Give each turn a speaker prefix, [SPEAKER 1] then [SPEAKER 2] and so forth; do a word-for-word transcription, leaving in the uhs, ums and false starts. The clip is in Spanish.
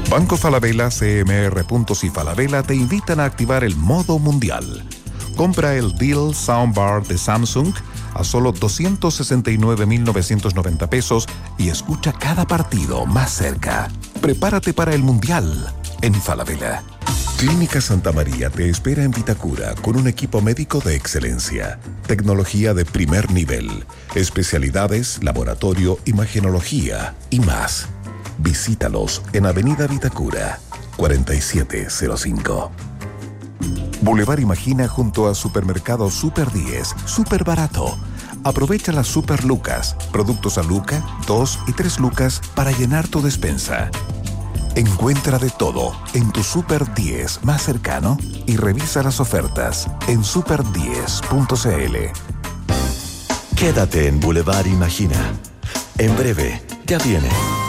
[SPEAKER 1] Banco Falabella, C M R Puntos y Falabella te invitan a activar el modo mundial. Compra el Deal Soundbar de Samsung a solo doscientos sesenta y nueve mil novecientos noventa pesos y escucha cada partido más cerca. Prepárate para el mundial en Falabella. Clínica Santa María te espera en Vitacura con un equipo médico de excelencia, tecnología de primer nivel, especialidades, laboratorio, imagenología y más. Visítalos en Avenida Vitacura, cuarenta y siete cero cinco. Boulevard Imagina junto a Supermercado Super diez, súper barato. Aprovecha las Super Lucas, productos a Luca, dos y tres lucas para llenar tu despensa. Encuentra de todo en tu Super diez más cercano y revisa las ofertas en super diez punto c l.
[SPEAKER 2] Quédate en Boulevard Imagina. En breve, ya viene.